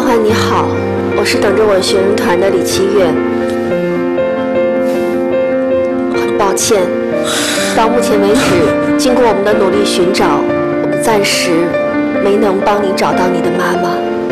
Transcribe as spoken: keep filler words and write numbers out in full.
欢你好，我是等着我学人团的李七月。很抱歉，到目前为止，经过我们的努力寻找，我们暂时没能帮你找到你的妈妈。